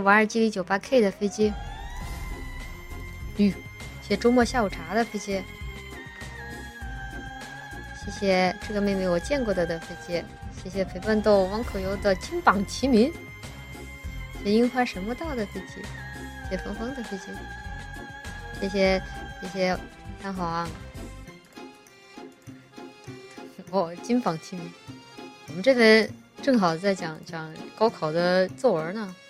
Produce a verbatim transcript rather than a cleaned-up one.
瓦尔基里 九八 K 的飞机。吁，谢谢周末下午茶的飞机。谢谢这个妹妹我见过的的飞机。谢谢陪伴豆汪可游的金榜题名。谢谢樱花神木道的飞机。谢谢峰峰的飞机。谢谢谢谢三皇。哦，金榜题名。我们这边正好在讲讲高考的作文呢。